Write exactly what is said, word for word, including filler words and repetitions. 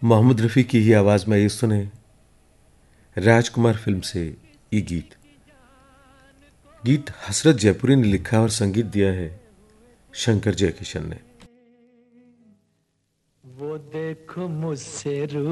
मोहम्मद रफ़ी की ही आवाज़ में ये सुने राजकुमार फिल्म से ये गीत। गीत हसरत जयपुरी ने लिखा और संगीत दिया है शंकर जयकिशन ने। वो देखो मुझसे रू